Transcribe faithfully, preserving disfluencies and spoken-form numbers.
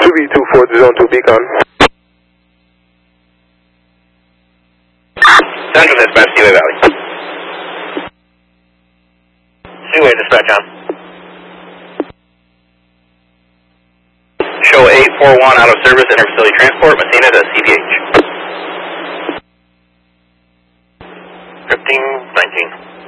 two B two four to zone two beacon. Central dispatch, Seaway Valley. Seaway dispatch on. Show eight four one out of service, interfacility transport, Messina to C D H. fifteen nineteen.